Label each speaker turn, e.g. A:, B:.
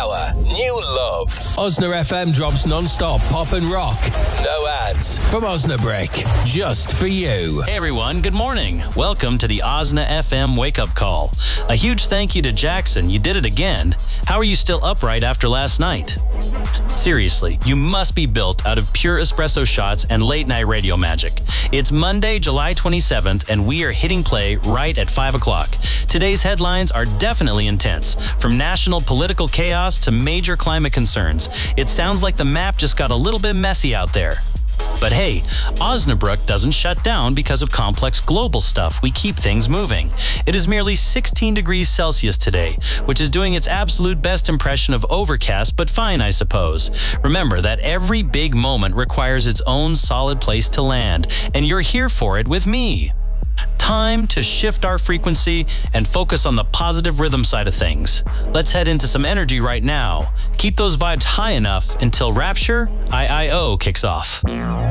A: power, new love. Osna FM drops non-stop pop and rock. No ads. From Osnabrick, just for you.
B: Hey everyone, good morning. Welcome to the Osna FM wake-up call. A huge thank you to Jackson. You did it again. How are you still upright after last night? Seriously, you must be built out of pure espresso shots and late-night radio magic. It's Monday, July 27th, and we are hitting play right at 5 o'clock. Today's headlines are definitely intense, from national political chaos to major climate concerns. It sounds like the map just got a little bit messy out there. But hey, Osnabrück doesn't shut down because of complex global stuff. We keep things moving. It is merely 16 degrees Celsius today, which is doing its absolute best impression of overcast, but fine, I suppose. Remember that every big moment requires its own solid place to land, and you're here for it with me. Time to shift our frequency and focus on the positive rhythm side of things. Let's head into some energy right now. Keep those vibes high enough until Rapture IIO kicks off.